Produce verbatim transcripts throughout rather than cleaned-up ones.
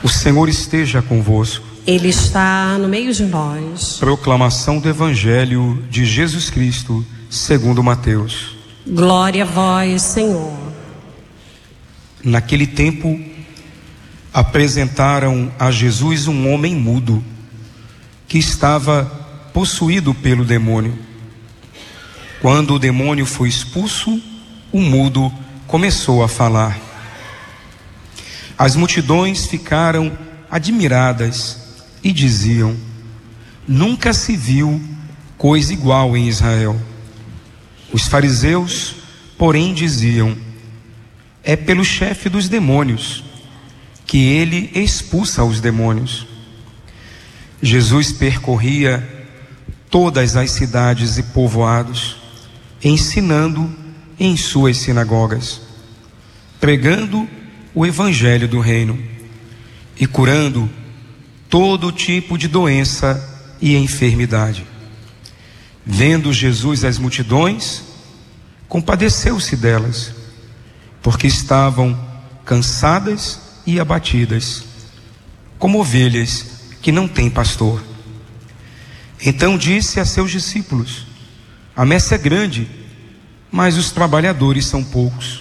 O Senhor esteja convosco. Ele está no meio de nós. Proclamação do Evangelho de Jesus Cristo, segundo Mateus. Glória a vós, Senhor. Naquele tempo, apresentaram a Jesus um homem mudo, que estava possuído pelo demônio. Quando o demônio foi expulso, o mudo começou a falar. As multidões ficaram admiradas e diziam: nunca se viu coisa igual em Israel. Os fariseus, porém, diziam: é pelo chefe dos demônios que ele expulsa os demônios. Jesus percorria todas as cidades e povoados, ensinando em suas sinagogas, pregando o evangelho do reino e curando todo tipo de doença e enfermidade. Vendo Jesus as multidões, compadeceu-se delas, porque estavam cansadas e abatidas, como ovelhas que não têm pastor. Então disse a seus discípulos: a messe é grande, mas os trabalhadores são poucos.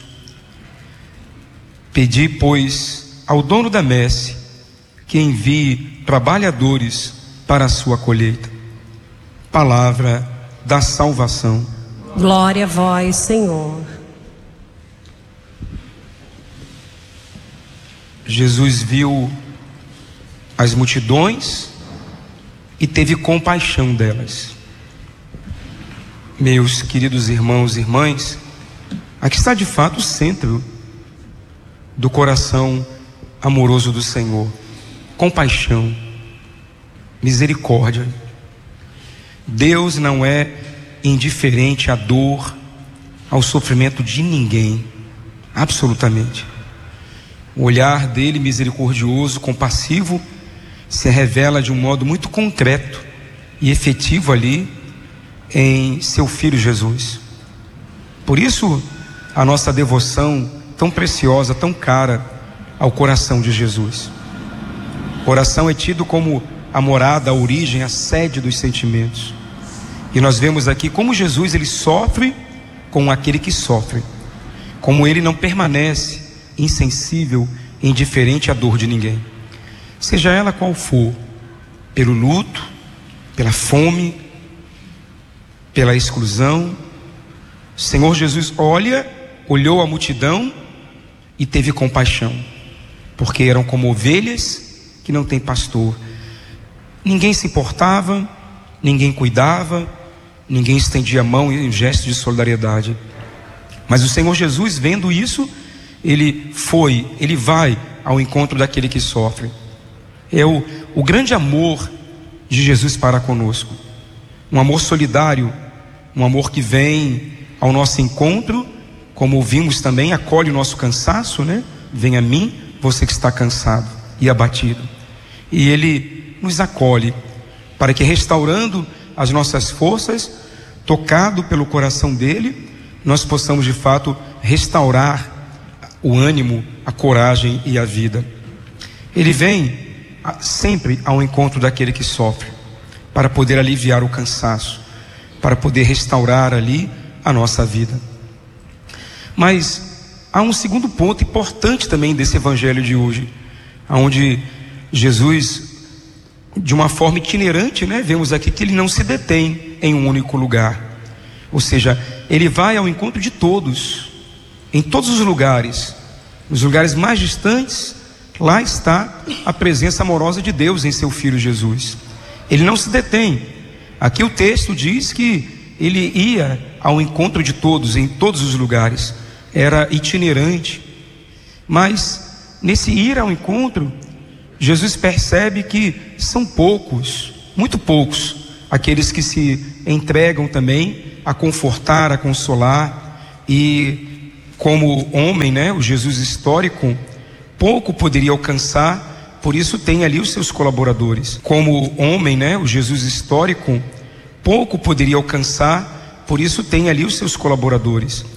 Pedi, pois, ao dono da messe que envie trabalhadores para a sua colheita. Palavra da salvação. Glória a vós, Senhor. Jesus viu as multidões e teve compaixão delas. Meus queridos irmãos e irmãs, aqui está de fato o centro do coração amoroso do Senhor: compaixão, misericórdia. Deus não é indiferente à dor, ao sofrimento de ninguém, absolutamente. O olhar dele, misericordioso, compassivo, se revela de um modo muito concreto e efetivo ali em seu Filho Jesus. Por isso, a nossa devoção tão preciosa, tão cara ao coração de Jesus. O coração é tido como a morada, a origem, a sede dos sentimentos. E nós vemos aqui como Jesus, ele sofre com aquele que sofre, como ele não permanece insensível, indiferente à dor de ninguém, seja ela qual for, pelo luto, pela fome, pela exclusão. O Senhor Jesus olha, olhou a multidão e teve compaixão, porque eram como ovelhas que não têm pastor. Ninguém se importava, ninguém cuidava, ninguém estendia a mão em gesto de solidariedade. Mas o Senhor Jesus, vendo isso, ele foi, ele vai ao encontro daquele que sofre. É o, o grande amor de Jesus para conosco, um amor solidário, um amor que vem ao nosso encontro, como ouvimos também, acolhe o nosso cansaço, né? Vem a mim, você que está cansado e abatido. E ele nos acolhe para que, restaurando as nossas forças, tocado pelo coração dele, nós possamos de fato restaurar o ânimo, a coragem e a vida. Ele vem sempre ao encontro daquele que sofre, para poder aliviar o cansaço, para poder restaurar ali a nossa vida. Mas há um segundo ponto importante também desse evangelho de hoje, onde Jesus, de uma forma itinerante, né, vemos aqui que ele não se detém em um único lugar, ou seja, ele vai ao encontro de todos, em todos os lugares. Nos lugares mais distantes, lá está a presença amorosa de Deus em seu Filho Jesus. Ele não se detém. Aqui o texto diz que ele ia ao encontro de todos, em todos os lugares. Era itinerante. Mas nesse ir ao encontro, Jesus percebe que são poucos, muito poucos, aqueles que se entregam também a confortar, a consolar. E como homem, né, o Jesus histórico, pouco poderia alcançar, por isso tem ali os seus colaboradores. Como homem, né, o Jesus histórico, pouco poderia alcançar, por isso tem ali os seus colaboradores.